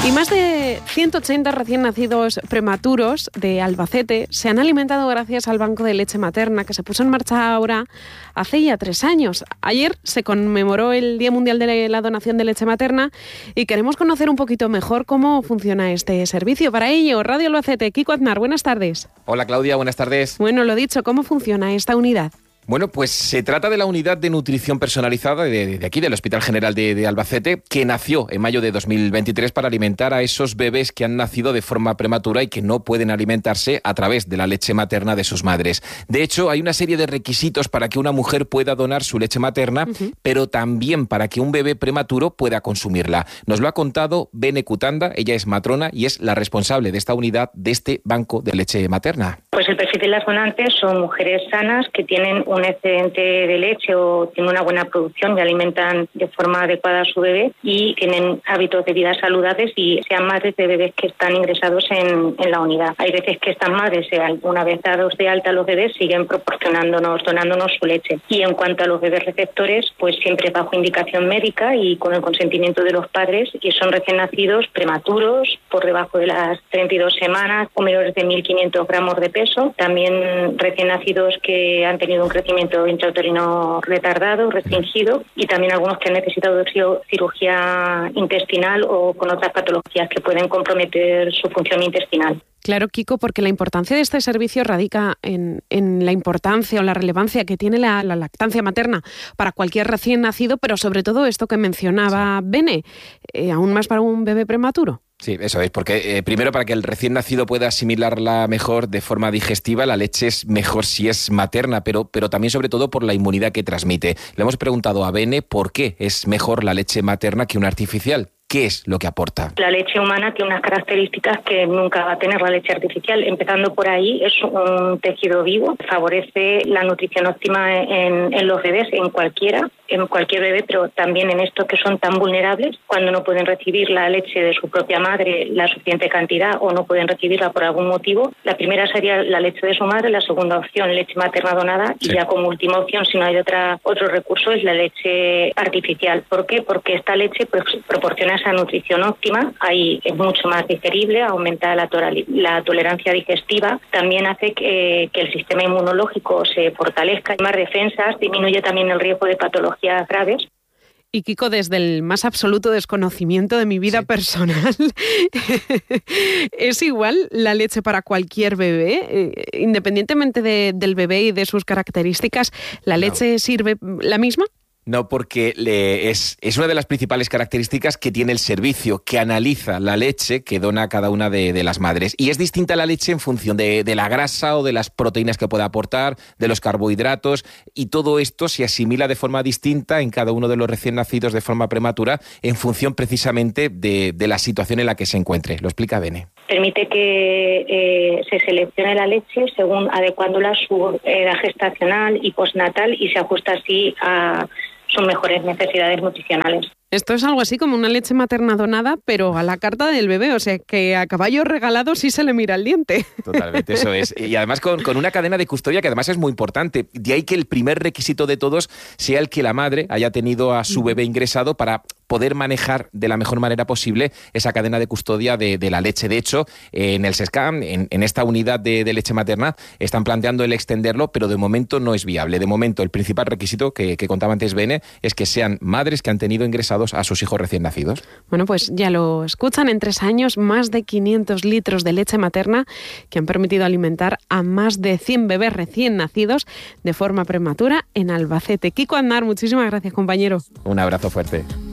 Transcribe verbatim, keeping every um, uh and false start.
Y más de ciento ochenta recién nacidos prematuros de Albacete se han alimentado gracias al banco de leche materna que se puso en marcha ahora hace ya tres años. Ayer se conmemoró el Día Mundial de la Donación de Leche Materna y queremos conocer un poquito mejor cómo funciona este servicio. Para ello, Radio Albacete, Kiko Aznar, buenas tardes. Hola Claudia, buenas tardes. Bueno, lo dicho, ¿cómo funciona esta unidad? Bueno, pues se trata de la unidad de nutrición personalizada de, de aquí, del Hospital General de, de Albacete, que nació en mayo de dos mil veintitrés para alimentar a esos bebés que han nacido de forma prematura y que no pueden alimentarse a través de la leche materna de sus madres. De hecho, hay una serie de requisitos para que una mujer pueda donar su leche materna, uh-huh. pero también para que un bebé prematuro pueda consumirla. Nos lo ha contado Bene Cutanda, ella es matrona y es la responsable de esta unidad, de este banco de leche materna. Pues el perfil de las donantes son mujeres sanas que tienen un excedente de leche o tienen una buena producción y alimentan de forma adecuada a su bebé y tienen hábitos de vida saludables y sean madres de bebés que están ingresados en, en la unidad. Hay veces que estas madres, una vez dados de alta los bebés, siguen proporcionándonos, donándonos su leche. Y en cuanto a los bebés receptores, pues siempre bajo indicación médica y con el consentimiento de los padres, y son recién nacidos prematuros, por debajo de las treinta y dos semanas o menores de mil quinientos gramos de peso. También recién nacidos que han tenido un crecimiento intrauterino retardado, restringido, y también algunos que han necesitado cirugía intestinal o con otras patologías que pueden comprometer su función intestinal. Claro, Kiko, porque la importancia de este servicio radica en, en la importancia o la relevancia que tiene la, la lactancia materna para cualquier recién nacido, pero sobre todo esto que mencionaba sí. Bene, eh, aún más para un bebé prematuro. Sí, eso es, porque eh, primero para que el recién nacido pueda asimilarla mejor de forma digestiva, la leche es mejor si es materna, pero, pero también sobre todo por la inmunidad que transmite. Le hemos preguntado a Bene por qué es mejor la leche materna que una artificial. ¿Qué es lo que aporta? La leche humana tiene unas características que nunca va a tener la leche artificial. Empezando por ahí, es un tejido vivo, favorece la nutrición óptima en, en los bebés, en cualquiera, en cualquier bebé, pero también en estos que son tan vulnerables, cuando no pueden recibir la leche de su propia madre la suficiente cantidad o no pueden recibirla por algún motivo. La primera sería la leche de su madre, la segunda opción, leche materna donada, sí. y ya como última opción, si no hay otra otro recurso, es la leche artificial. ¿Por qué? Porque esta leche pues, proporciona esa nutrición óptima, ahí es mucho más digerible, aumenta la, toral, la tolerancia digestiva, también hace que, que el sistema inmunológico se fortalezca, hay más defensas, disminuye también el riesgo de patologías graves. Y Kiko, desde el más absoluto desconocimiento de mi vida sí. personal, ¿es igual la leche para cualquier bebé? Eh, independientemente de, del bebé y de sus características, ¿la no. leche sirve la misma? No, porque le, es, es una de las principales características que tiene el servicio, que analiza la leche que dona cada una de, de las madres. Y es distinta la leche en función de, de la grasa o de las proteínas que puede aportar, de los carbohidratos, y todo esto se asimila de forma distinta en cada uno de los recién nacidos de forma prematura en función precisamente de, de la situación en la que se encuentre. Lo explica Bene. Permite que eh, se seleccione la leche según adecuándola a su edad gestacional y postnatal y se ajusta así a sus mejores necesidades nutricionales. Esto es algo así como una leche materna donada, pero a la carta del bebé, o sea que a caballo regalado sí se le mira el diente. Totalmente, eso es. Y además con, con una cadena de custodia que además es muy importante. De ahí que el primer requisito de todos sea el que la madre haya tenido a su bebé ingresado para poder manejar de la mejor manera posible esa cadena de custodia de, de la leche. De hecho, en el SESCAM, en, en esta unidad de, de leche materna, están planteando el extenderlo, pero de momento no es viable. De momento, el principal requisito que, que contaba antes Bene es que sean madres que han tenido ingresados a sus hijos recién nacidos. Bueno, pues ya lo escuchan, en tres años más de quinientos litros de leche materna que han permitido alimentar a más de cien bebés recién nacidos de forma prematura en Albacete. Kiko Aznar, muchísimas gracias, compañero. Un abrazo fuerte.